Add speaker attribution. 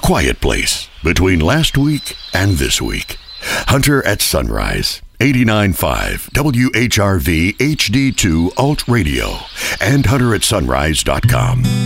Speaker 1: quiet place between last week and this week. Hunter at Sunrise, 89.5 WHRV HD2 Alt Radio, and hunteratsunrise.com.